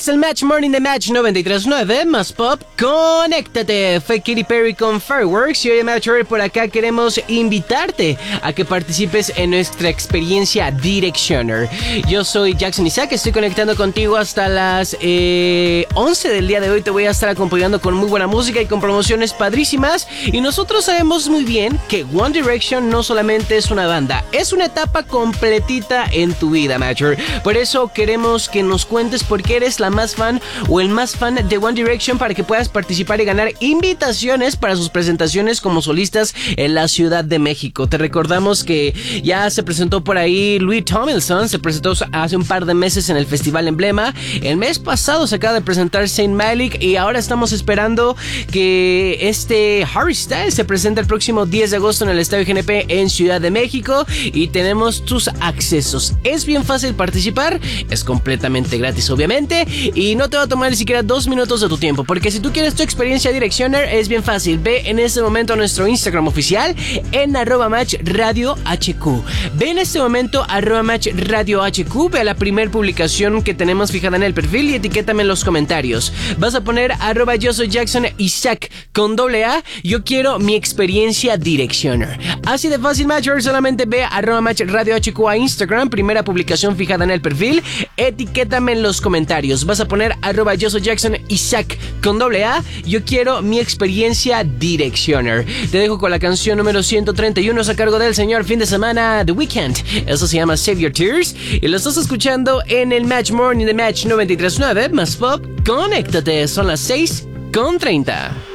Es el Match Morning de Match 93.9, más pop, conéctate. Fue Katy Perry con Fireworks y hoy en Match por acá queremos invitarte a que participes en nuestra experiencia Directioner. Yo soy Jackson Isaac, estoy conectando contigo hasta las 11 del día de hoy. Te voy a estar acompañando con muy buena música y con promociones padrísimas. Y nosotros sabemos muy bien que One Direction no solamente es una banda, es una etapa completita en tu vida, Matcher. Por eso queremos que nos cuentes por qué eres la más fan o el más fan de One Direction para que puedas participar y ganar invitaciones para sus presentaciones como solistas en la Ciudad de México. Te recordamos que ya se presentó por ahí Louis Tomlinson, se presentó hace un par de meses en el Festival Emblema. El mes pasado se acaba de presentar Saint Malik y ahora estamos esperando que Harry Styles se presente el próximo 10 de agosto en el Estadio GNP en Ciudad de México y tenemos tus accesos. Es bien fácil participar, es completamente gratis obviamente y no te va a tomar ni siquiera 2 minutos de tu tiempo, porque si tú quieres tu experiencia Directioner es bien fácil. Ve en este momento a nuestro Instagram oficial en @matchradiohq. Ve en este momento @matchradiohq, ve a la primer publicación que tenemos fijada en el perfil y etiquétame en los comentarios. Vas a poner @yo soy Jackson Isaac con AA, yo quiero mi experiencia Directioner. Así de fácil, Matcher, solamente ve a @matchradiohq a Instagram, primera publicación fijada en el perfil, etiquétame en los comentarios. Vas a poner @yo soy Jackson Isaac con AA, yo quiero mi experiencia Directioner. Te dejo con la canción número 131 a cargo del señor Fin de Semana The Weeknd. Eso se llama Save Your Tears y lo estás escuchando en el Match Morning de Match 93.9 más pop. Conéctate, son las 6:30.